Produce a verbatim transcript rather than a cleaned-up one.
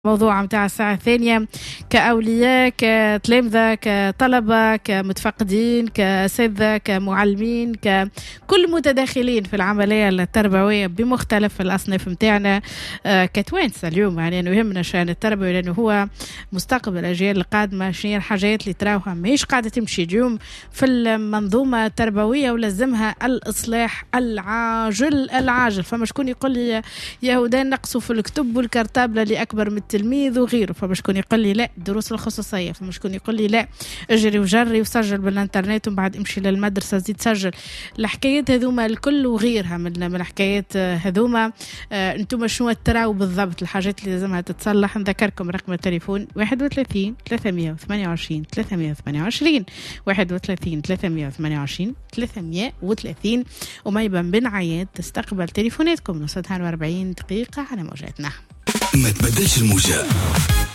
موضوع متاع الساعة الثانية كأولياء كتلامذة كطلبة كمتفقدين كأساتذة كمعلمين ككل متداخلين في العملية التربوية بمختلف الأصناف متاعنا كتوانسة اليوم. يعني أنه يهمنا شأن التربوي لأنه هو مستقبل الأجيال القادمة. شنو الحاجات اللي تراوها ماهيش قاعدة تمشي اليوم في المنظومة التربوية ولازمها الإصلاح العاجل العاجل. فما شكون يقول لي يهودان نقصوا في الكتب والكرتابلة اللي أكبر من التلميذ وغيره، فما شكون يقول لي لا دروس الخصوصيه، فما شكون يقول لي لا اجري وجري وسجل بالانترنت ومن بعد امشي للمدرسه زيد سجل. الحكايات هذوما الكل وغيرها من من الحكايات هذوما. آه انتم شنو تراو بالضبط الحاجات اللي لازمها تتصلح؟ نذكركم رقم التليفون واحد وثلاثين ثلاثمية وثمانية وعشرين ثلاثمية وثمانية وعشرين واحد وثلاثين ثلاثمية وثمانية وعشرين ثلاثمية وثلاثين. وميبا بن عياد تستقبل تليفوناتكم نص وأربعين دقيقه على موجاتنا. ما تبدلش الموجة.